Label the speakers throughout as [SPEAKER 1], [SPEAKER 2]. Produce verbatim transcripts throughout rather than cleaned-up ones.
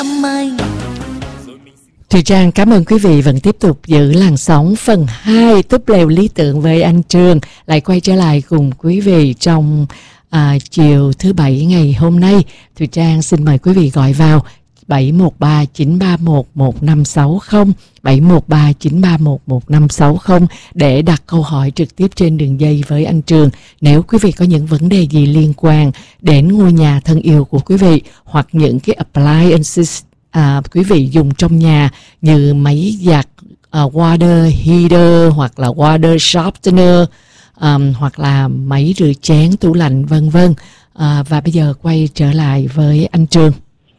[SPEAKER 1] Thùy Trang cảm ơn quý vị vẫn tiếp tục giữ làn sóng phần hai túp lều lý tưởng với anh Trường, lại quay trở lại cùng quý vị trong à, chiều thứ bảy ngày hôm nay. Thùy Trang xin mời quý vị gọi vào bảy một ba chín ba một một năm sáu không, bảy một ba chín ba một một năm sáu không để đặt câu hỏi trực tiếp trên đường dây với anh Trường. Nếu quý vị có những vấn đề gì liên quan đến ngôi nhà thân yêu của quý vị hoặc những cái appliances à, quý vị dùng trong nhà như máy giặt, uh, water heater hoặc là water softener, um, hoặc là máy rửa chén, tủ lạnh vân vân. À, và bây giờ quay trở lại với anh Trường.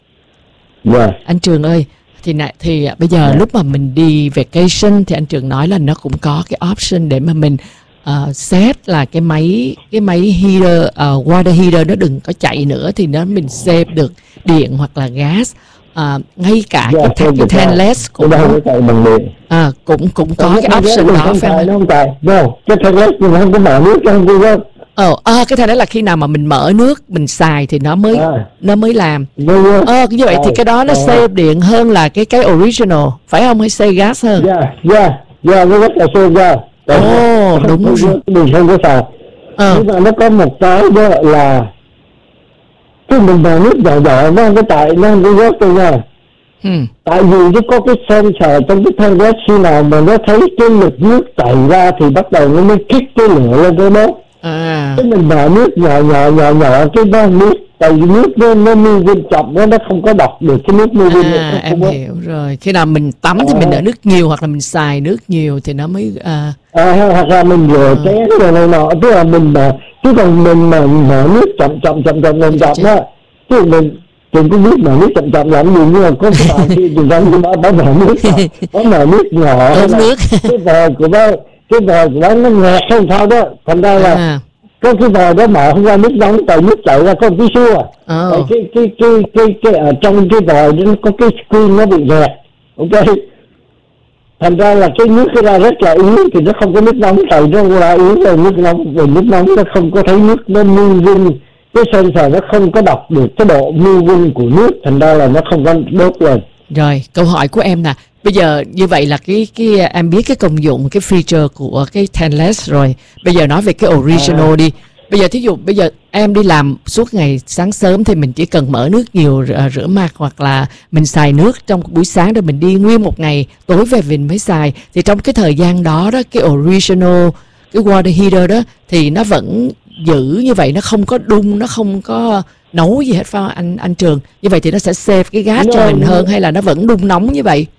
[SPEAKER 2] Yeah.
[SPEAKER 1] Anh Trường ơi, thì nãy thì bây giờ yeah. lúc mà mình đi vacation thì anh Trường nói là nó cũng có cái option để mà mình uh, set là cái máy cái máy heater, uh, water heater nó đừng có chạy nữa, thì nó mình save được điện hoặc là gas. Uh, ngay cả yeah, cái, cái thanless cũng à, cũng cũng có cái option đó, phải không?
[SPEAKER 2] Nó không chạy, đâu cái thanless nó không có mở nước trong cái đó.
[SPEAKER 1] Ờ, à, cái thanless là khi nào mà mình mở nước mình xài thì nó mới à. nó mới làm. Ờ, như vậy à. thì cái đó nó à. save điện hơn là cái cái original, phải không? Hay save gas hơn?
[SPEAKER 2] Dạ, dạ, dạ, nó rất là save gas.
[SPEAKER 1] Ồ, oh, đúng rồi.
[SPEAKER 2] Mình không có xài. À. Nhưng mà nó có một cái đó là cái mình mở nước nhỏ nhỏ nó không có chạy, nó không có rớt đâu nha. Ừ. Tại vì nó có cái sensor trong cái thân rớt, khi nào mà nó thấy cái lực nước chảy ra thì bắt đầu nó mới kích cái lửa lên cái đốt. À. Cái mình mở nước nhỏ nhỏ nhỏ nhỏ cái đó nước, tại vì nước nó nó mưu vinh chậm nó nó không có đọc được cái nước mưu vinh.
[SPEAKER 1] À, em có... hiểu rồi. Khi nào mình tắm thì à. mình đỡ nước nhiều hoặc là mình xài nước nhiều thì nó mới à,
[SPEAKER 2] à hoặc là mình rửa à. chén rồi này nọ, tức là mình mà chứ còn mình mà mở nước chậm chậm chậm chậm chậm chậm đó, chứ mình đừng có biết mở nước chậm chậm làm gì, nhưng mà có cái bạn kia thì đang bảo bảo mở nước có mở nước nhỏ
[SPEAKER 1] là nước
[SPEAKER 2] cái vòi của nó cái vòi của nó nó nghẹt hay sao đó, thành ra là à. có cái vòi đó mở không ra nước nóng, tại nước chảy ra có một tí xua. Oh. cái cái cái cái cái ở trong cái vòi nó có cái screen nó bị nghẹt, ok, thành ra là cái nước cái ra rất là yếu thì nó không có nước nóng, tại nó ra yếu rồi nước nóng rồi nước nóng nó không có thấy nước nó mưu vinh, cái sensor nó không có đọc được cái độ mưu vinh của nước, thành ra là nó không có đốt lên.
[SPEAKER 1] Rồi câu hỏi của em nè, bây giờ như vậy là cái cái em biết cái công dụng, cái feature của cái thanless rồi, bây giờ nói về cái original à. đi. Bây giờ thí dụ bây giờ em đi làm suốt ngày, sáng sớm thì mình chỉ cần mở nước nhiều rửa, rửa mặt hoặc là mình xài nước trong buổi sáng rồi mình đi nguyên một ngày, tối về mình mới xài, thì trong cái thời gian đó đó cái original cái water heater đó thì nó vẫn giữ như vậy, nó không có đun, nó không có nấu gì hết phải không anh anh Trường? Như vậy thì nó sẽ save cái gas no, cho mình hơn hay là nó vẫn đun nóng như vậy?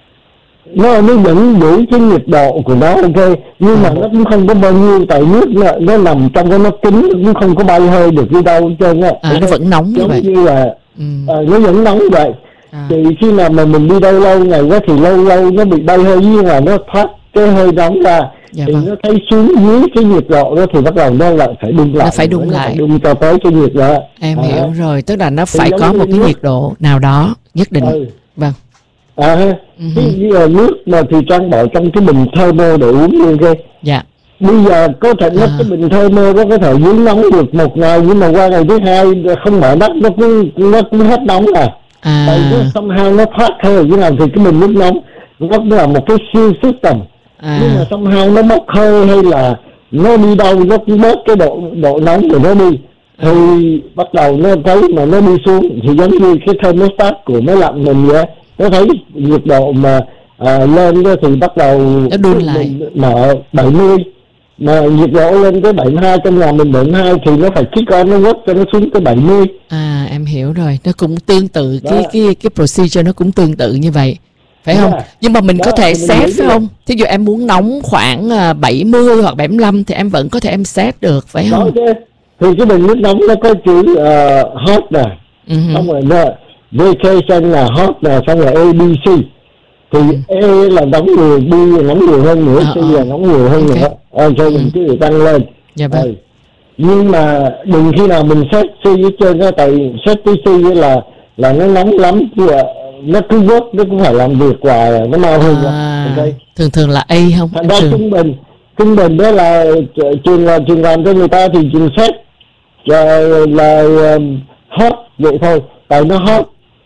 [SPEAKER 2] Nó nó vẫn giữ cái nhiệt độ của nó, ok, nhưng à. mà nó cũng không có bao nhiêu, tại nước nó, nó nằm trong cái nó kín, nó cũng không có bay hơi được đi đâu hết trơn á.
[SPEAKER 1] À, okay. Nó vẫn nóng như vậy.
[SPEAKER 2] Như là ừ. à, nó vẫn nóng vậy. À. Thì khi nào mà mình đi đâu lâu ngày quá thì lâu lâu nó bị bay hơi, nhưng mà nó thoát cái hơi nóng ra. Dạ thì vâng. Nó thấy xuống dưới cái nhiệt độ đó thì bắt đầu nó lại phải đun lại,
[SPEAKER 1] nó phải đun lại,
[SPEAKER 2] đun cho tới cái nhiệt đó.
[SPEAKER 1] Em à. hiểu rồi, tức là nó thì phải có một cái nước. nhiệt độ nào đó nhất định. Ừ. Vâng.
[SPEAKER 2] À, uh-huh. Cái uh, nước mà thì Trang bỏ trong cái bình thermo để uống luôn kia. Dạ. Bây giờ có thể nó à. cái bình thermo đó có thể giữ nóng được một ngày, nhưng mà qua ngày thứ hai không mở nắp nó cũng nó cũng hết nóng à. À. Tại nó somehow nó thoát hơi như nào thì cái bình nước nóng nó là một cái siêu system. À. Nhưng mà somehow nó mất hơi hay là nó đi đâu nó cũng bớt cái độ độ nóng của nó đi. Thì bắt đầu nó thấy mà nó đi xuống thì giống như cái thermostat của máy lạnh mình vậy. Nó thấy nhiệt độ mà à, lên đó thì bắt đầu
[SPEAKER 1] nó đun lại
[SPEAKER 2] mở bảy mươi, mà nhiệt độ lên tới bảy mươi hai, trong nhà mình bảy mươi hai thì nó phải kích on nó quất cho nó xuống tới bảy mươi. À
[SPEAKER 1] em hiểu rồi, nó cũng tương tự đó. cái cái cái procedure nó cũng tương tự như vậy. Phải không? Yeah. Nhưng mà mình đó, có thể set phải không? Thí dụ em muốn nóng khoảng bảy mươi hoặc bảy mươi lăm thì em vẫn có thể em set được, phải không?
[SPEAKER 2] Đó chứ. Thì cái bình nước nóng nó có chữ uh, hot nè, uh-huh. xong rồi nó vacation là hot nè, xong rồi A B C. Thì uh-huh. A là nóng nhiều, B là nóng nhiều hơn nữa, uh-huh. C là nóng nhiều hơn okay. nữa. Ờ, cho uh-huh. mình cứ tăng lên.
[SPEAKER 1] Dạ vâng. Ừ.
[SPEAKER 2] Nhưng mà đừng khi nào mình set C với trên đó, tại set với C là là nó nóng lắm chứ ạ. Nó cứ vớt, nó cũng phải làm việc hoài, nó mau hơn.
[SPEAKER 1] À, okay. Thường thường là A không?
[SPEAKER 2] Thành ra trung bình, trung bình đó là trường làm trường làm cho người ta thì trường xét là, là um, hot vậy thôi, tại nó hot,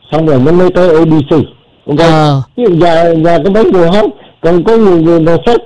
[SPEAKER 2] xong rồi nó mới tới a bê xê. Ok. Ờ. Và và cái bánh vừa hết. Còn có nhiều người mà xét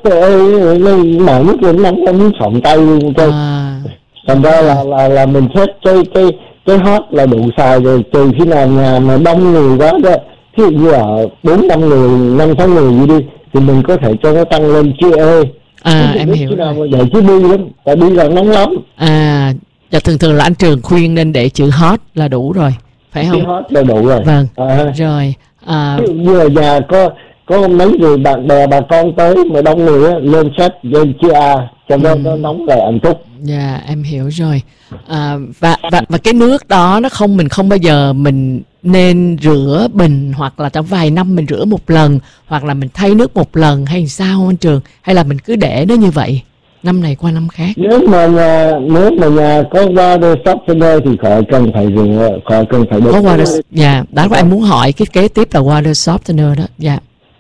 [SPEAKER 2] lên mở nước lên nóng nó muốn sọn tay luôn. Ok. À. Thành ra là là là mình xét cái cái cái hot là đủ xài rồi, trừ khi nào nhà mà đông người quá đó, ví dụ như ở bốn năm người, năm sáu người gì đi, thì mình có thể cho nó tăng lên chia E.
[SPEAKER 1] À em hiểu
[SPEAKER 2] nào mà để chữ bi lắm, tại bi là nóng lắm.
[SPEAKER 1] À, và thường thường là anh Trường khuyên nên để chữ hot là đủ rồi, phải không?
[SPEAKER 2] Chữ hot là đủ rồi.
[SPEAKER 1] Vâng.
[SPEAKER 2] À.
[SPEAKER 1] Rồi. À.
[SPEAKER 2] Ví dụ như là nhà có có mấy người bạn bè bà con tới mà đông người á, lên set lên chữ A cho nó ừ. nó nóng lại hạnh phúc.
[SPEAKER 1] Dạ em hiểu rồi. À, và và và cái nước đó nó không, mình không bao giờ mình nên rửa bình, hoặc là trong vài năm mình rửa một lần, hoặc là mình thay nước một lần hay sao anh Trường, hay là mình cứ để nó như vậy năm này qua năm khác?
[SPEAKER 2] Nếu mà nhà nếu mà nhà có water softener thì khỏi cần phải rửa, khỏi cần phải đổ.
[SPEAKER 1] Có water, dạ, đó là em muốn hỏi cái kế tiếp là water softener đó, dạ.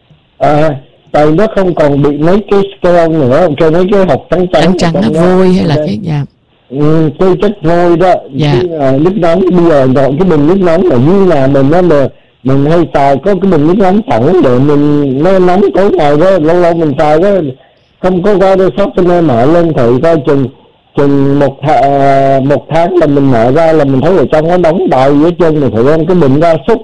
[SPEAKER 2] À, tại nó không còn bị mấy cái scale nữa, cho mấy cái hộp trắng trắng
[SPEAKER 1] trắng trắng nó vôi hay là cái dạ.
[SPEAKER 2] Ừ, cái chất vôi đó. Dạ. Cái, uh, nước nóng bây giờ gọi cái bình nước nóng là như là mình nó mà mình hay xài có cái bình nước nóng phẳng để mình nó nóng tối ngày đó, lâu lâu mình xài đó không có water softener mở lên thử coi chừng chừng một th- một tháng là mình mở ra là mình thấy ở trong nó đóng đầy dưới chân, mình phải đem cái bình ra xúc.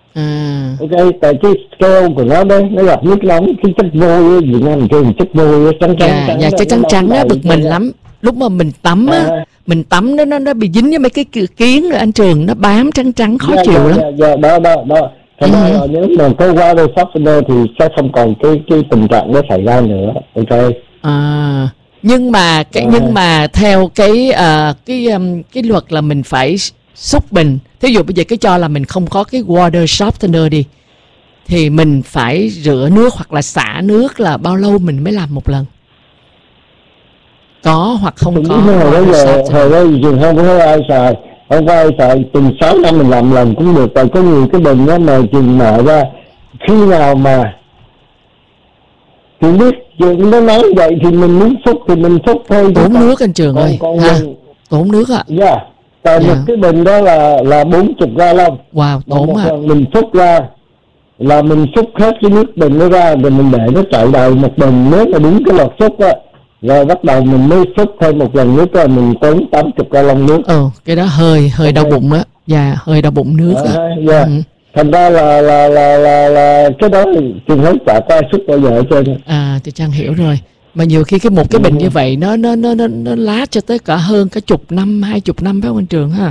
[SPEAKER 1] À.
[SPEAKER 2] Ok, tại cái scale của nó đấy, nó gặp nước nóng, cái chất vôi Việt Nam kêu chất vôi trắng trắng.
[SPEAKER 1] Dạ,
[SPEAKER 2] trắng,
[SPEAKER 1] dạ, cái trắng trắng á bực mình lắm. Lúc mà mình tắm á, à. mình tắm nó nó nó bị dính với mấy cái kiến rồi anh Trường, nó bám trắng trắng khó
[SPEAKER 2] dạ,
[SPEAKER 1] chịu
[SPEAKER 2] dạ,
[SPEAKER 1] lắm.
[SPEAKER 2] Dạ, dạ, đó đó đó. Thành ra là nếu mà có water softener thì sẽ không còn cái cái tình trạng đó xảy ra nữa. Ok.
[SPEAKER 1] À, nhưng mà cái à. nhưng mà theo cái uh, cái um, cái luật là mình phải xúc bình. Thí dụ bây giờ cái cho là mình không có cái water softener đi, thì mình phải rửa nước hoặc là xả nước là bao lâu mình mới làm một lần? Có hoặc không có?
[SPEAKER 2] Hồi đó giờ hồi đó trường không có ai xài, không có ai xài, từng sáu năm mình làm lần cũng được. Tại có nhiều cái bình đó mà trường mở ra khi nào mà trường biết trường nó nói vậy thì mình muốn xúc thì mình xúc thôi.
[SPEAKER 1] Tốn nước anh Trường ơi,
[SPEAKER 2] còn
[SPEAKER 1] ha,
[SPEAKER 2] mình...
[SPEAKER 1] tốn nước ạ.
[SPEAKER 2] Dạ, yeah. Tại yeah. một cái bình đó là là bốn chục gallon.
[SPEAKER 1] Wow, tốn à.
[SPEAKER 2] Mình xúc ra là mình xúc hết cái nước bình nó ra rồi mình để nó chảy đầy một bình, nếu mà đúng cái lọt xúc á, rồi bắt đầu mình mới xúc thêm một lần nước rồi mình tốn tám mươi gallon nước.
[SPEAKER 1] Ừ, cái đó hơi hơi okay. đau bụng á. Dạ, hơi đau bụng nước á.
[SPEAKER 2] À, dạ. Ừ. Thành ra là là là là, là cái đó thì trường thấy chả có ai xúc bao giờ ở trên.
[SPEAKER 1] À, thì Trang hiểu rồi. Mà nhiều khi cái một cái bình ừ. như vậy nó nó nó nó nó last cho tới cả hơn cả chục năm, hai chục năm phải không anh Trường ha?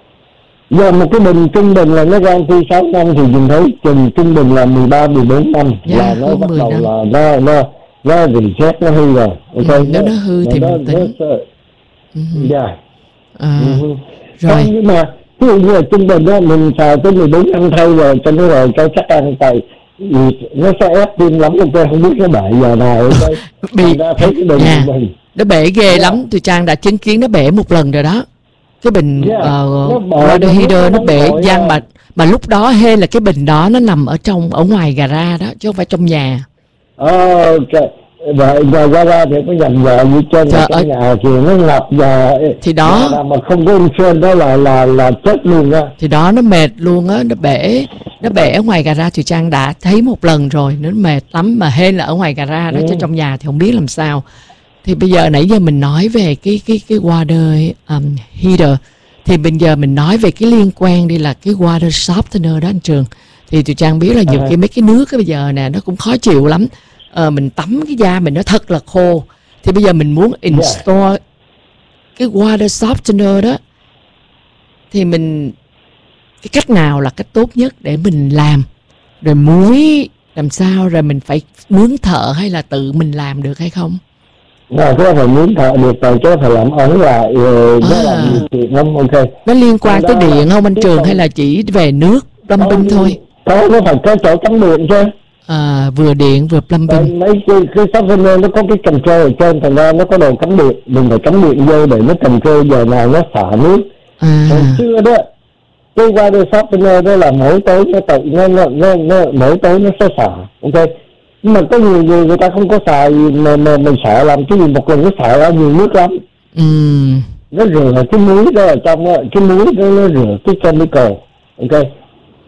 [SPEAKER 2] Giờ một cái bình trung bình là nó ra khi sáu năm thì mình thấy chừng trung bình là mười ba, mười bốn năm yeah, là nó bắt đầu năm. là nó nó nó reset, nó hư rồi. Okay.
[SPEAKER 1] Ừ, nếu nó hư nó, thì nó, mình tính.
[SPEAKER 2] Nó,
[SPEAKER 1] uh-huh.
[SPEAKER 2] yeah.
[SPEAKER 1] À,
[SPEAKER 2] uh-huh.
[SPEAKER 1] Rồi.
[SPEAKER 2] Không, nhưng mà ví dụ như là trung bình đó mình xài tới mười bốn năm thay rồi cho nó rồi cho chắc ăn tại nó sẽ ép tim lắm, ok, không biết nó bể giờ nào. Okay. Bị ra thấy cái bình yeah. mình
[SPEAKER 1] nó bể ghê yeah. lắm. Tụi Trang đã chứng kiến nó bể một lần rồi đó. Cái bình yeah. uh, water heater nó bể văng mà mà lúc đó hay là cái bình đó nó nằm ở trong ở ngoài gara đó chứ không phải trong nhà.
[SPEAKER 2] Ok. Và giờ ra ra thì có dầm vợ như trên là cái nhà thì nó ngập và
[SPEAKER 1] thì đó
[SPEAKER 2] mà không có insurance đó là là là chết luôn á.
[SPEAKER 1] Thì đó nó mệt luôn á, nó bể nó bể ở ngoài gara. Thì Trang đã thấy một lần rồi, nó mệt lắm, mà hên là ở ngoài gara đó ừ. chứ trong nhà thì không biết làm sao. Thì bây giờ nãy giờ mình nói về cái cái cái water um, heater, thì bây giờ mình nói về cái liên quan đi là cái water softener đó anh Trường. Thì tụi Trang biết là nhiều à. khi mấy cái nước cái bây giờ nè nó cũng khó chịu lắm. Ờ, mình tắm cái da mình nó thật là khô, thì bây giờ mình muốn install yeah. cái water softener đó, thì mình cái cách nào là cách tốt nhất để mình làm, rồi muối làm sao, rồi mình phải mướn thợ hay là tự mình làm được hay không?
[SPEAKER 2] Rồi cái phải mướn thợ được rồi, chứ phải làm ấn lại rồi nó là nhiều chuyện lắm. Ok,
[SPEAKER 1] nó liên quan tới điện không anh Trường, hay là chỉ về nước plumbing thôi?
[SPEAKER 2] Có, nó phải có chỗ cắm điện chứ.
[SPEAKER 1] À, vừa điện vừa plumbing.
[SPEAKER 2] Mấy cái cái softener nó có cái control ở trên, thành ra nó có đồ cắm điện, mình phải cắm điện vô để nó control giờ nào nó xả nước. À. Hồi xưa đó cái water softener đó là mỗi tối nó tự nó, nó, nó, nó mỗi tối nó sẽ xả. Ok, nhưng mà có nhiều người người ta không có xài mà mà mình sợ làm cái gì một lần nó xả ra nhiều nước lắm.
[SPEAKER 1] Ừ.
[SPEAKER 2] Nó rửa cái muối đó ở trong đó, cái muối đó nó rửa cái chemical. Ok,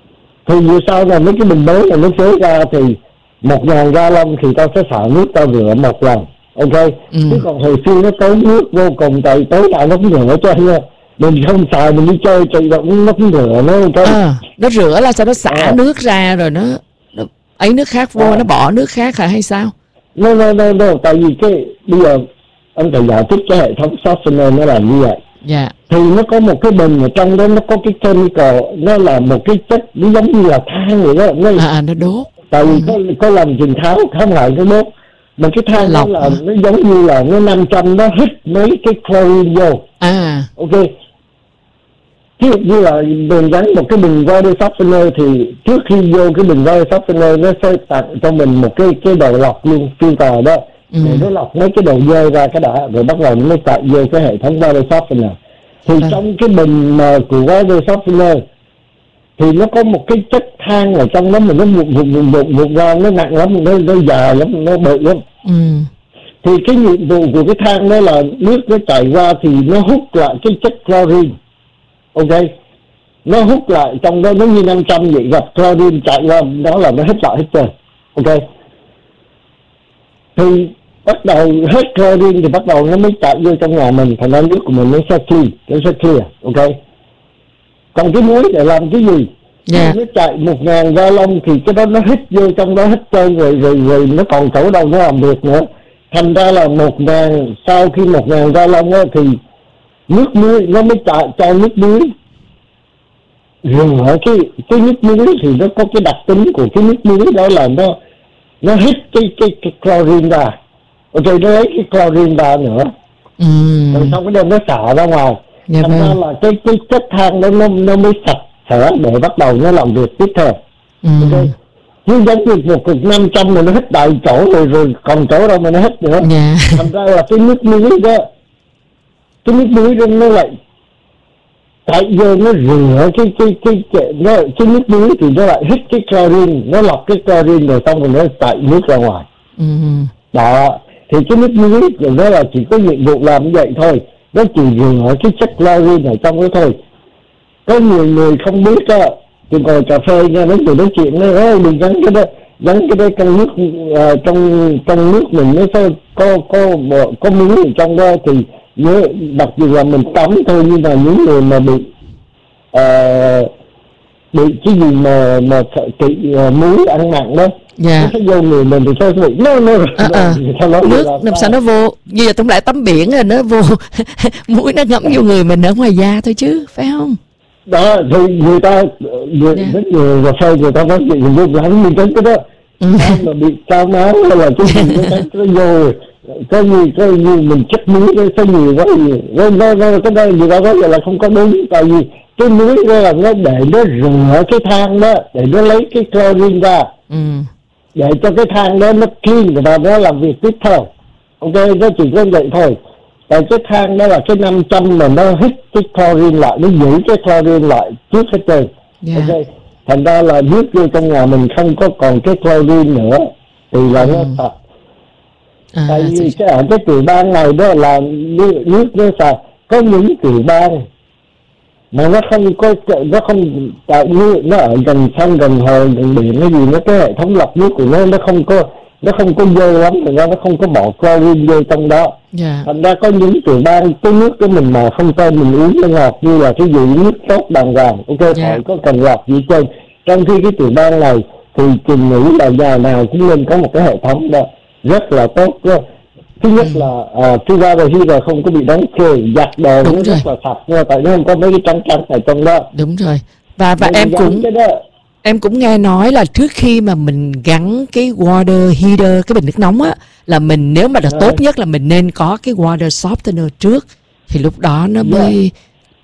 [SPEAKER 2] Thì như sau là mấy cái bình mới là nó xới ra thì một ngàn gallon thì tao sẽ xả nước tao rửa một lần, ok. Ừ. Chứ còn hồi xưa nó tốn nước vô cùng, tại tối nào nó cũng rửa cho nha. Mình không xài mình đi chơi chạy động nó cũng rửa nó, ok.
[SPEAKER 1] À, nó rửa là sao nó xả à. nước ra rồi nó, nó ấy nước khác vô, à. nó bỏ nước khác hả hay sao?
[SPEAKER 2] No, no, no, no, tại vì cái bây giờ anh phải giải thích cái hệ thống softener nó là như vậy.
[SPEAKER 1] Dạ. Yeah.
[SPEAKER 2] Thì nó có một cái bình ở trong đó, nó có cái chemical, nó là một cái chất nó giống như là than vậy đó. Nó,
[SPEAKER 1] à, nó đốt.
[SPEAKER 2] Tại vì ừ. có có làm trình tháo không lại nó đốt. Mà cái than đó là à. nó giống như là nó năm trăm nó hít mấy cái chlorine vô.
[SPEAKER 1] À.
[SPEAKER 2] Ok. Ví dụ như là mình gắn một cái bình body softener thì trước khi vô cái bình body softener nó sẽ tặng cho mình một cái cái đầu lọc luôn, filter đó. Ừ. Để nó lọc mấy cái đầu dơ ra cái đã, rồi bắt đầu nó mới chạy vô cái hệ thống body softener. Thì à. trong cái bình mà của body softener thì nó có một cái chất than ở trong đó mà nó vụt vụt vụt vụt vụt ra, nó nặng lắm, nó, nó dài lắm, nó bự lắm.
[SPEAKER 1] Ừ.
[SPEAKER 2] Thì cái nhiệm vụ của cái than đó là nước nó chảy qua thì nó hút lại cái chất chlorine, ok. Nó hút lại trong đó, nó như năm trăm vậy, gặp chlorine chạy qua đó là nó hít lại hết trơn, ok. Thì bắt đầu hết chlorine thì bắt đầu nó mới chạy vô trong nhà mình, thành ra nước của mình nó sẽ clean, nó sẽ clear, ok. Còn cái muối để làm cái gì? Yeah. Nó chạy một ngàn gallon thì cái đó nó hít vô trong đó hết trơn rồi, rồi rồi nó còn chỗ đâu nó làm việc nữa. Thành ra là một ngàn, sau khi một ngàn gallon á thì nước muối nó mới chạy cho nước muối rửa cái cái nước muối thì nó có cái đặc tính của cái nước muối đó là nó nó hít cái cái cái chlorine ra, ok, nó lấy cái chlorine ra nữa. Ừ. Rồi xong cái đêm nó xả ra ngoài. Thành ra là cái cái chất than đó nó nó mới sạch sẽ để bắt đầu nó làm việc tiếp theo. Ừ. Ok. Chứ giống như một cục năm trăm mà nó hít đại chỗ rồi rồi còn chỗ đâu mà nó hít nữa. Yeah. Thành ra là cái nước muối đó, cái nước muối đó nó lại tại vô nó rửa cái cái cái cái nó cái nước muối thì nó lại hít cái chlorine, nó lọc cái chlorine rồi xong rồi nó chạy nước ra ngoài. Ừ. Đó, thì cái nước muối thì nó là chỉ có nhiệm vụ làm như vậy thôi, nó chỉ rửa cái chất chlorine ở trong đó thôi. Có nhiều người không biết á, thì ngồi cà phê nha, mấy người nói chuyện nói ơi đừng gắn cái đó, gắn cái đó trong nước, uh, trong trong nước mình nó sẽ có có có, có muối ở trong đó thì nhớ đặc biệt là mình tắm thôi, nhưng mà những người mà bị uh, bị cái gì mà mà bị uh, muối ăn mặn đó, yeah. nó sẽ vô người mình thì sao bị nó nó
[SPEAKER 1] à, à. nước làm sao nó vô, như giờ tóm lại tắm biển rồi nó vô muối nó ngấm vô người mình ở ngoài da thôi chứ phải không?
[SPEAKER 2] Đó thì người ta người, yeah. rất nhiều cà phê người ta nói chuyện vô lắm mình tránh cái đó. Ừ. Mà bị cao máu hay là cái gì nó tránh nó vô cái gì cái gì mình chất muối cái cái gì quá gì nó nó nó cái đây người ta nói là không có đúng, tại vì cái muối đó là nó để nó rửa cái than đó, để nó lấy cái chlorine ra. Ừ. Để cho cái than đó nó clean và nó làm việc tiếp theo, ok, nó chỉ có vậy thôi. Tại cái than đó là cái năm trăm mà nó hít cái chlorine lại, nó giữ cái chlorine lại trước hết trơn. Yeah. Ok, thành ra là nước vô trong nhà mình không có còn cái chlorine nữa thì là ừ. nó sạch. À, tại vì cái ở cái tiểu bang này đó là nước, nước nó sạch. Có những tiểu bang mà nó không có, nó không, tại như nó ở gần sông gần hồ gần biển cái gì, nó cái hệ thống lọc nước của nó nó không có nó không có vô lắm, thành ra nó không có bỏ chlorine vô trong đó. Yeah. Thành ra có những tiểu bang cái nước của mình mà không cho mình uống nó ngọt như là cái gì nước sốt đàng hoàng, ok, yeah. có cần lọc gì trên. Trong khi cái tiểu bang này thì trình nghĩ là nhà nào cũng nên có một cái hệ thống đó rất là tốt đó. Thứ nhất ừ. là uh, thứ ba là khi là không có bị đóng kề, giặt đồ nó rất là sạch nha, tại nó không có mấy cái trắng trắng ở trong đó.
[SPEAKER 1] Đúng rồi. Và và em cũng em cũng nghe nói là trước khi mà mình gắn cái water heater, cái bình nước nóng á, là mình nếu mà là tốt nhất là mình nên có cái water softener trước, thì lúc đó nó mới yeah.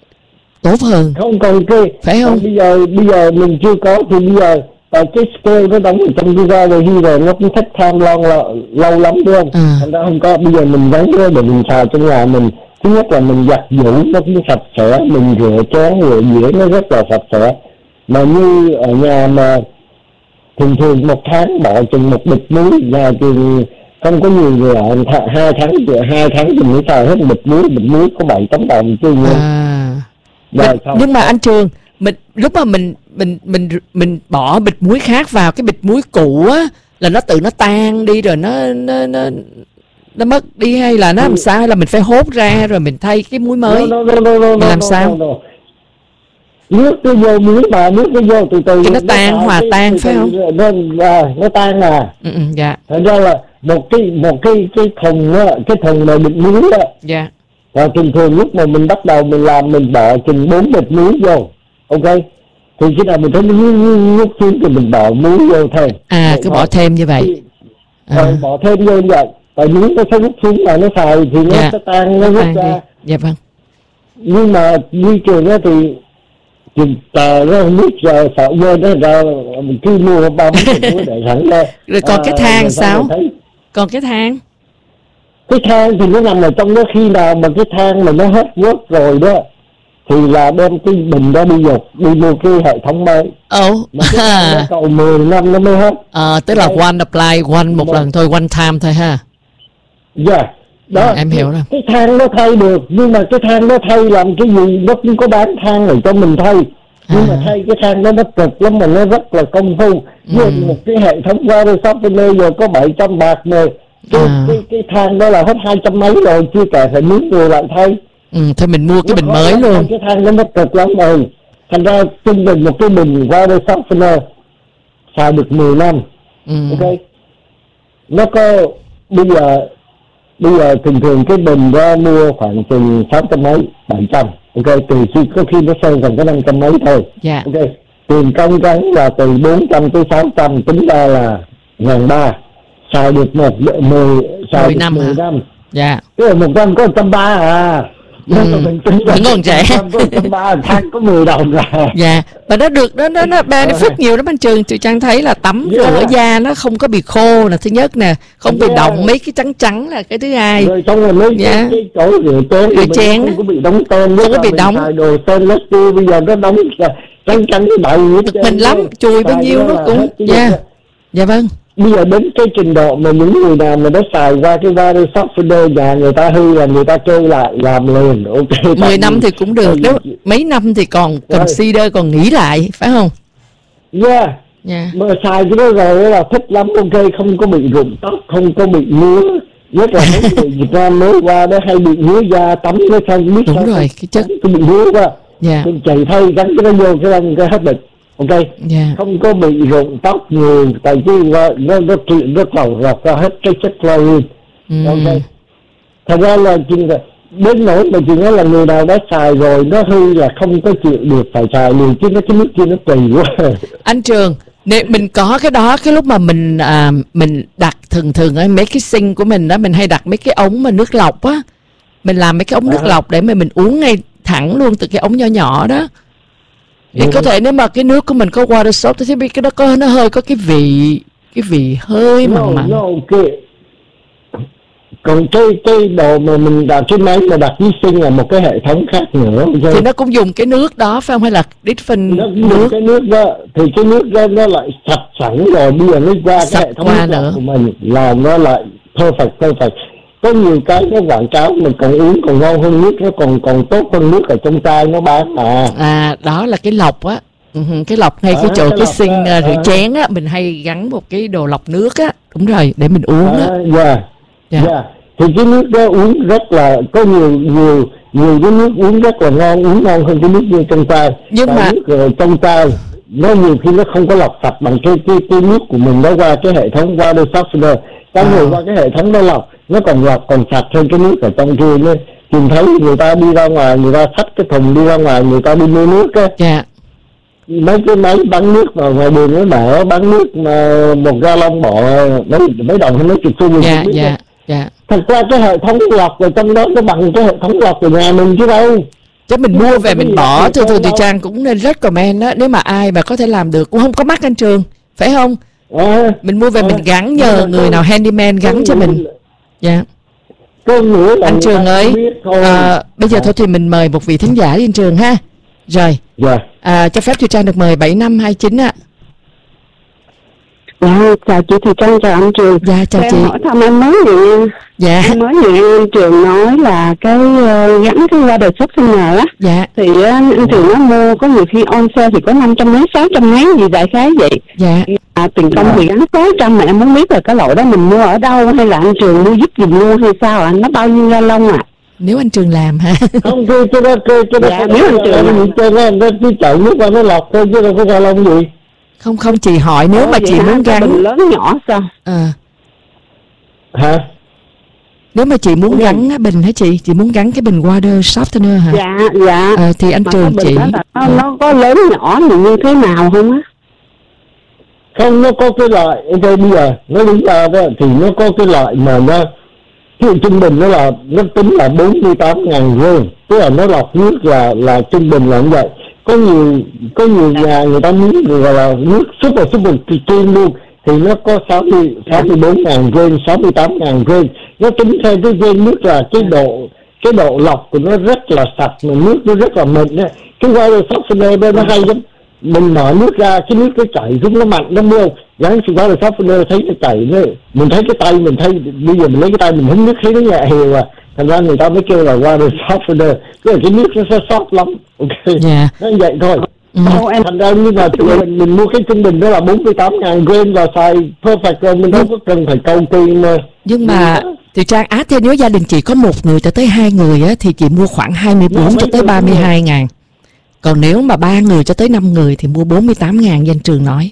[SPEAKER 1] tốt hơn.
[SPEAKER 2] Không còn cái
[SPEAKER 1] phải không?
[SPEAKER 2] Bây giờ bây giờ mình chưa có thì bây giờ tại cái scale nó đóng ở trong cái water heater nó cũng thích tham lâu lâu lắm đúng không? À. Thành ra không có, bây giờ mình gắn cái để mình xài trong nhà mình. Thứ nhất là mình giặt giũ nó cũng sạch sẽ, mình rửa chén rửa dĩa nó rất là sạch sẽ. Mà như ở nhà mà thường thường một tháng bỏ chừng một bịch muối, nhà thì không có nhiều người ở hai tháng hai tháng thì mới xài hết bịch muối, bịch muối có bảy tấm đồng chứ.
[SPEAKER 1] À. Nhưng mà anh Trường, mình lúc mà mình mình mình mình bỏ bịch muối khác vào cái bịch muối cũ á, là nó tự nó tan đi rồi nó nó nó nó mất đi, hay là nó làm sao, hay là mình phải hốt ra rồi mình thay cái muối mới?
[SPEAKER 2] No, no, no, no, no,
[SPEAKER 1] mình làm
[SPEAKER 2] no,
[SPEAKER 1] sao?
[SPEAKER 2] No, no. Nước nó vô muối mà, nước nó vô từ từ
[SPEAKER 1] thì nó tan nó hòa tan phải không?
[SPEAKER 2] Nó, à, nó tan à.
[SPEAKER 1] Ừ, ừ, dạ.
[SPEAKER 2] Thật ra là một cái một cái cái thùng á, cái thùng mà bịch muối á.
[SPEAKER 1] Dạ.
[SPEAKER 2] Và thường thường lúc mà mình bắt đầu mình làm mình bỏ chừng bốn bịch muối vô, ok, thì khi nào mình thấy nó nước xuống thì mình bỏ muối vô thêm.
[SPEAKER 1] À, cứ bỏ thêm như vậy.
[SPEAKER 2] À. Bỏ thêm vô như vậy, tại muối nó sẽ rút xuống mà nó xài thì nó
[SPEAKER 1] dạ.
[SPEAKER 2] sẽ tan, nó rút ra.
[SPEAKER 1] Dạ vâng.
[SPEAKER 2] Nhưng mà môi trường á thì chừng tờ nó không biết giờ sợ vô nó ra mình cứ mua ba bốn bịch muối để sẵn ra.
[SPEAKER 1] Rồi còn à, cái than sao? Còn cái than?
[SPEAKER 2] Cái than thì nó nằm ở trong đó, khi nào mà cái than mà nó hết quất rồi đó thì là đem cái bình đó đi dục đi mua cái hệ thống mới.
[SPEAKER 1] Ồ.
[SPEAKER 2] Mà cái than nó cầu mười năm nó mới hết.
[SPEAKER 1] Ờ, tức là one apply, one một mà. lần thôi, one time thôi ha.
[SPEAKER 2] Dạ. Yeah. Đó,
[SPEAKER 1] à, em hiểu rồi.
[SPEAKER 2] Cái than nó thay được, nhưng mà cái than nó thay làm cái gì, nó cũng có bán than để cho mình thay. Nhưng à. mà thay cái than đó nó cực lắm mà nó rất là công phu. Như ừ. một cái hệ thống water softener giờ có bảy trăm bạc này. Cái, à. cái, cái than đó là hết hai trăm mấy rồi, chưa kể phải mướn người lại thay.
[SPEAKER 1] Ừ, thôi mình mua cái nó bình mới lắm, luôn.
[SPEAKER 2] Cái than đó nó cực lắm rồi. Thành ra trung bình một cái bình water softener xài được mười năm.
[SPEAKER 1] Ừ.
[SPEAKER 2] Ok. Nó có bây giờ bây giờ thường thường cái bình đó mua khoảng chừng sáu trăm mấy, bảy trăm. Ok, từ khi có khi nó sơn còn có năm trăm mấy thôi.
[SPEAKER 1] Dạ.
[SPEAKER 2] Ok. Tiền công gắn là từ bốn trăm tới sáu trăm, tính ra là ngàn ba. Xài được một mười xài được mười năm.
[SPEAKER 1] Dạ.
[SPEAKER 2] Cái một năm có một trăm ba à.
[SPEAKER 1] Ừ. Mình còn trẻ.
[SPEAKER 2] Có một trăm ba tháng có mười đồng rồi.
[SPEAKER 1] Dạ. Và nó được nó nó, nó benefit nhiều lắm anh Trường. Chị Trang thấy là tắm
[SPEAKER 2] yeah.
[SPEAKER 1] rửa da nó không có bị khô là thứ nhất nè, không yeah. bị đọng mấy cái trắng trắng là cái thứ hai.
[SPEAKER 2] Rồi xong rồi mấy yeah. cái, cái chỗ rửa chén
[SPEAKER 1] rửa chén
[SPEAKER 2] không có bị đóng tên,
[SPEAKER 1] không có bị đóng.
[SPEAKER 2] Xài đồ stainless steel bây giờ nó đóng trắng trắng cái bậy
[SPEAKER 1] mình lắm, chùi bao nhiêu nó cũng dạ. Dạ vâng.
[SPEAKER 2] Bây giờ đến cái trình độ mà những người nào mà nó xài qua cái water softener nhà người ta hư là người ta kêu lại làm liền. Ok.
[SPEAKER 1] mười năm thì cũng được, nếu mấy năm thì còn consider, còn nghĩ lại phải không?
[SPEAKER 2] Yeah.
[SPEAKER 1] Yeah.
[SPEAKER 2] Mà xài cái đó rồi là thích lắm, ok, không có bị rụng tóc, không có bị ngứa. Nhất là mấy người Việt Nam mới qua đó hay bị ngứa da, tắm nó xong biết.
[SPEAKER 1] Đúng
[SPEAKER 2] sao
[SPEAKER 1] rồi, cái chất
[SPEAKER 2] có bị ngứa quá.
[SPEAKER 1] Dạ.
[SPEAKER 2] Mình chạy thay gắn cái đó vô cái răng cái hết bệnh. Ok, yeah. Không có bị rụng tóc nhiều, tại vì nó nó nó chuyện nó cầu rọc ra hết cái chất chlorine. Mm. Ok, thật ra là chuyện là đến nỗi mà chuyện đó là người nào đã xài rồi nó hư là không có chịu được phải xài liền, chứ nó cái nước kia nó kỳ quá.
[SPEAKER 1] Anh Trường, nếu mình có cái đó, cái lúc mà mình à, mình đặt thường thường ấy, mấy cái sink của mình đó, mình hay đặt mấy cái ống mà nước lọc á, mình làm mấy cái ống à. nước lọc để mà mình uống ngay thẳng luôn từ cái ống nhỏ nhỏ đó. Thì ừ. có thể nếu mà cái nước của mình có water soap thì biết cái đó có nó hơi có cái vị cái vị hơi
[SPEAKER 2] no,
[SPEAKER 1] mặn mặn.
[SPEAKER 2] No, okay. Còn cái cái đồ mà mình đặt cái máy mà đặt với sinh là một cái hệ thống khác nữa. Okay.
[SPEAKER 1] Thì nó cũng dùng cái nước đó phải không, hay là different
[SPEAKER 2] nó
[SPEAKER 1] nước?
[SPEAKER 2] Cái nước đó thì cái nước đó nó lại sạch sẵn rồi, bây giờ nó qua
[SPEAKER 1] sạch
[SPEAKER 2] cái hệ thống
[SPEAKER 1] qua
[SPEAKER 2] nước
[SPEAKER 1] nữa
[SPEAKER 2] của mình là nó lại perfect perfect. Có nhiều cái nó quảng cáo mình còn uống còn ngon hơn nước, nó còn còn tốt hơn nước ở trong chai nó bán mà.
[SPEAKER 1] À, đó là cái lọc á. Ừ, cái lọc ngay à, cái chỗ cái, cái sink uh, rửa à. chén á, mình hay gắn một cái đồ lọc nước á, đúng rồi, để mình uống á.
[SPEAKER 2] À, dạ, dạ. Yeah. Thì cái nước đó uống rất là có nhiều nhiều nhiều cái nước uống rất là ngon, uống ngon hơn cái nước như trong chai. Nhưng tại mà nước trong chai nó nhiều khi nó không có lọc sạch bằng cái cái cái nước của mình đó qua cái hệ thống water softener. Có à. người qua cái hệ thống đó lọc nó còn lọc còn sạch hơn cái nước ở trong kia nữa. Nhìn thấy người ta đi ra ngoài, người ta xách cái thùng đi ra ngoài, người ta đi mua nước á.
[SPEAKER 1] Dạ.
[SPEAKER 2] Mấy cái máy bán nước mà ngoài đường nó đỡ bán nước mà một ga lông bỏ mấy mấy đồng hay mấy chục xu.
[SPEAKER 1] Dạ dạ dạ.
[SPEAKER 2] Thật ra cái hệ thống lọc ở trong đó nó bằng cái hệ thống lọc của nhà mình chứ đâu.
[SPEAKER 1] Chứ mình mua về mình bỏ, thường thường thì Trang cũng nên recommend á, nếu mà ai mà có thể làm được cũng không có mắc anh Trường, phải không? À, mình mua về à, mình gắn nhờ người có, nào handyman gắn cho mình. Dạ. Anh Trường ơi, à, bây giờ thôi thì mình mời một vị thính giả đi anh Trường ha. Rồi.
[SPEAKER 2] Dạ.
[SPEAKER 1] À, cho phép cho Trang được mời bảy năm hai chín ạ.
[SPEAKER 3] Dạ, chào chị Thùy Trang, chào anh Trường.
[SPEAKER 1] Dạ, chào
[SPEAKER 3] em
[SPEAKER 1] chị.
[SPEAKER 3] Em hỏi thăm em mới gì
[SPEAKER 1] Dạ.
[SPEAKER 3] Em mới gì anh Trường nói là cái uh, gắn cái qua đời shop sinh nhờ á.
[SPEAKER 1] Dạ.
[SPEAKER 3] Thì uh, anh Trường nó mua có nhiều khi on sale thì có năm trăm mấy, sáu trăm mấy gì đại khái vậy.
[SPEAKER 1] Dạ.
[SPEAKER 3] À, tiền công thì gắn sáu trăm mà em muốn biết là cái loại đó mình mua ở đâu, hay là anh Trường mua giúp dùm mua hay sao ạ? À? Nó bao nhiêu ga lông à?
[SPEAKER 1] Nếu anh Trường làm hả?
[SPEAKER 2] Không, cái cái đó cái cái đó
[SPEAKER 3] dạ, nếu anh Trường làm
[SPEAKER 2] cho nó nó cứ chạy nước qua nó lọc thôi chứ đâu có ga lông gì.
[SPEAKER 1] Không không, chị hỏi nếu
[SPEAKER 3] Ồ,
[SPEAKER 1] mà chị
[SPEAKER 3] hả?
[SPEAKER 1] muốn gắn
[SPEAKER 3] Bình lớn nhỏ sao?
[SPEAKER 1] À.
[SPEAKER 2] Hả?
[SPEAKER 1] Nếu mà chị muốn gắn á, bình hả chị? Chị muốn gắn cái bình water softener hả?
[SPEAKER 3] Dạ, dạ.
[SPEAKER 1] À, thì anh
[SPEAKER 3] mà
[SPEAKER 1] Trường chị
[SPEAKER 3] nó, nó, nó có lớn nhỏ thì như thế nào không á?
[SPEAKER 2] Không, nó có cái loại ok bây giờ nó lý do đó thì nó có cái loại mà nó ví dụ trung bình nó là nó tính là bốn mươi tám ngàn rưỡi, tức là nó lọc nước là là trung bình là như vậy. Có nhiều có nhiều nhà người ta muốn gọi là nước super super clean luôn thì nó có sáu mươi sáu mươi bốn ngàn rưỡi, sáu mươi tám ngàn rưỡi. Nó tính theo cái gen nước là cái độ cái độ lọc của nó rất là sạch mà nước nó rất là mịn đấy. Cái water softener đó nó hay lắm, mình mở nước ra cái nước nó chảy xuống nó mặn lắm biết không? Gắn sự water softener thấy nó chảy nó mình thấy cái tay mình thấy bây giờ mình lấy cái tay mình hứng nước thấy nó nhẹ hiều à, thành ra người ta mới kêu là water softener, cái cái nước nó sẽ soft lắm. Ok,
[SPEAKER 1] dạ.
[SPEAKER 2] nó vậy thôi.
[SPEAKER 1] Ừ.
[SPEAKER 2] Em thành ra nhưng mà mình mình mua cái trung bình đó là bốn mươi tám ngàn gram và xài perfect rồi, mình không có cần phải câu tiền mà.
[SPEAKER 1] Nhưng mà thì Trang á, thế nếu gia đình chị có một người cho tới hai người á thì chị mua khoảng hai mươi bốn cho tới ba mươi hai ngàn. Còn nếu mà ba người cho tới năm người thì mua bốn mươi tám ngàn như anh Trường nói.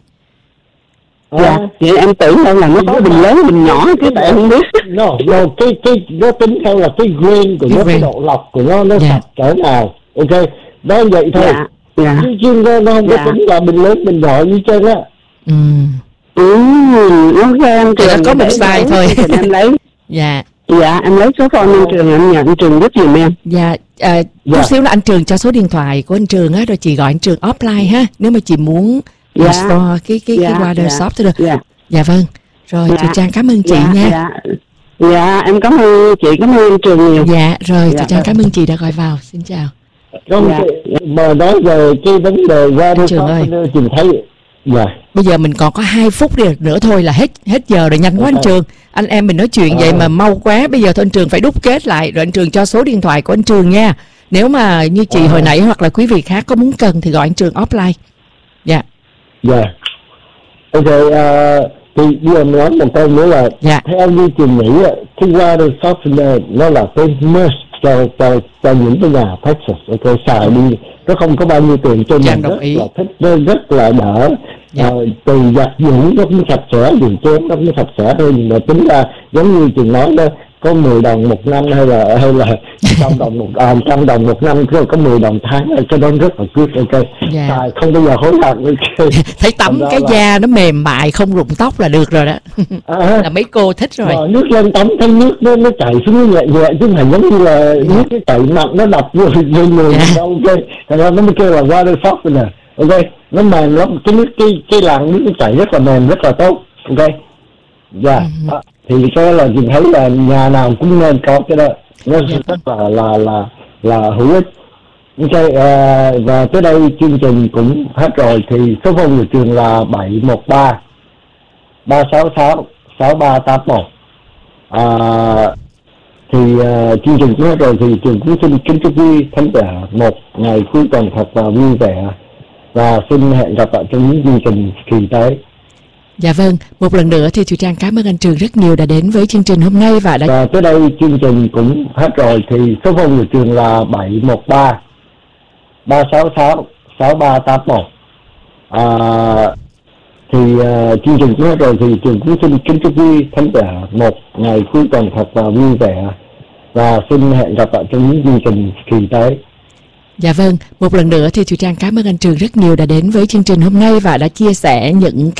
[SPEAKER 3] Dạ, vậy em tưởng đâu là nó có bình lớn bình nhỏ chứ tại em không biết.
[SPEAKER 2] No, no, cái cái nó tính theo là cái grain của
[SPEAKER 1] Cái
[SPEAKER 2] nó, cái
[SPEAKER 1] grain.
[SPEAKER 2] độ lọc của nó nó
[SPEAKER 1] Dạ.
[SPEAKER 2] sạch cỡ nào. Ok, đó vậy thôi.
[SPEAKER 3] Dạ, dạ.
[SPEAKER 2] Chứ chứ nó, nó không có
[SPEAKER 3] Dạ.
[SPEAKER 2] tính là bình lớn bình nhỏ như trên á.
[SPEAKER 1] Ừ.
[SPEAKER 3] Ừ, ok em
[SPEAKER 1] Thì
[SPEAKER 3] Trường.
[SPEAKER 1] nó có một
[SPEAKER 3] để
[SPEAKER 1] size
[SPEAKER 3] lấy
[SPEAKER 1] thôi.
[SPEAKER 3] thì em lấy.
[SPEAKER 1] Dạ.
[SPEAKER 3] Dạ, em lấy số phone anh Trường, em nhờ anh Trường giúp giùm em.
[SPEAKER 1] Dạ, à, chút
[SPEAKER 2] Dạ.
[SPEAKER 1] xíu là anh Trường cho số điện thoại của anh Trường á, rồi chị gọi anh Trường offline ha. Nếu mà chị muốn
[SPEAKER 3] Dạ.
[SPEAKER 1] install cái cái
[SPEAKER 3] Dạ,
[SPEAKER 1] cái water
[SPEAKER 3] dạ.
[SPEAKER 1] softener.
[SPEAKER 3] Dạ.
[SPEAKER 1] Dạ vâng. Rồi
[SPEAKER 3] Dạ.
[SPEAKER 1] chị Trang cảm ơn chị
[SPEAKER 3] Dạ,
[SPEAKER 1] nha.
[SPEAKER 3] dạ. Dạ, em cảm ơn chị, cảm ơn anh Trường nhiều.
[SPEAKER 1] Dạ, rồi
[SPEAKER 3] Dạ.
[SPEAKER 1] chị Trang cảm ơn chị đã gọi vào. Xin chào.
[SPEAKER 2] Không,
[SPEAKER 3] Dạ.
[SPEAKER 2] cái, mà nói về cái vấn đề ra
[SPEAKER 1] Anh Trường ơi.
[SPEAKER 2] chị thấy. Dạ.
[SPEAKER 1] Bây giờ mình còn có hai phút đi nữa thôi là hết hết giờ rồi, nhanh quá anh Trường. Anh em mình nói chuyện vậy mà mau quá. Bây giờ thôi anh Trường phải đúc kết lại, rồi anh Trường cho số điện thoại của anh Trường nha. Nếu mà như chị hồi nãy hoặc là quý vị khác có muốn cần thì gọi anh Trường offline. Dạ.
[SPEAKER 2] Dạ. Ok, uh, thì bây giờ nói một câu nữa là
[SPEAKER 1] Dạ.
[SPEAKER 2] theo như chị nghĩ á, cái water softener nó là cái must cho cho cho những cái nhà Texas. Ok, xài đi, nó không có bao nhiêu tiền cho
[SPEAKER 1] Dạ,
[SPEAKER 2] mình,
[SPEAKER 1] đồng
[SPEAKER 2] rất
[SPEAKER 1] ý.
[SPEAKER 2] là thích, nó rất là đỡ.
[SPEAKER 1] Dạ.
[SPEAKER 2] Ờ, từ giặt giũ nó cũng sạch sẽ, dùng chén nó cũng sạch sẽ thôi, nhưng mà tính ra giống như chị nói đó, có mười đồng một năm hay là hay là trăm đồng một à, trăm đồng một năm, rồi có mười đồng tháng, cho nó rất là good. Ok,
[SPEAKER 1] Dạ.
[SPEAKER 2] xài không bao giờ hối hận. Ok.
[SPEAKER 1] Thấy tắm
[SPEAKER 2] Thành ra
[SPEAKER 1] cái
[SPEAKER 2] là-
[SPEAKER 1] da nó mềm mại, không rụng tóc là được rồi đó.
[SPEAKER 2] À,
[SPEAKER 1] Là mấy cô thích rồi.
[SPEAKER 2] rồi nước lên tắm thấy nước nó nó chảy xuống nhẹ nhẹ chứ không phải giống như là nước cái chảy mặn nó đập vô lên người.
[SPEAKER 1] Dạ.
[SPEAKER 2] đâu. Ok, thành ra nó mới kêu là water softener. Ok, nó mềm lắm, cái nước cái cái làn nước nó chảy rất là mềm, rất là tốt. Ok, dạ. Đó. Thì cái đó là mình thấy là nhà nào cũng nên có cái đó, nó
[SPEAKER 1] Dạ.
[SPEAKER 2] rất là là là là hữu ích. Ok, à, và tới đây chương trình cũng hết rồi, thì số phone của trường là bảy một ba ba sáu sáu sáu ba tám một. À, thì uh, chương trình cũng hết rồi, thì trường cũng xin kính chúc quý khán giả một ngày cuối tuần thật là vui vẻ, và xin hẹn gặp lại trong những chương trình kỳ tới.
[SPEAKER 1] Dạ vâng, một lần nữa thì Thùy Trang cảm ơn anh Trường rất nhiều đã đến với chương trình hôm nay và đã...
[SPEAKER 2] Và tới đây chương trình cũng hết rồi, thì số phone của trường là bảy một ba ba sáu sáu sáu ba tám một. À, thì uh, chương trình cũng hết rồi, thì trường cũng xin kính chúc quý khán giả một ngày cuối tuần thật là vui vẻ, và xin hẹn gặp lại trong những chương trình kỳ tới.
[SPEAKER 1] Dạ vâng, một lần nữa thì Thùy Trang cảm ơn anh Trường rất nhiều đã đến với chương trình hôm nay và đã chia sẻ những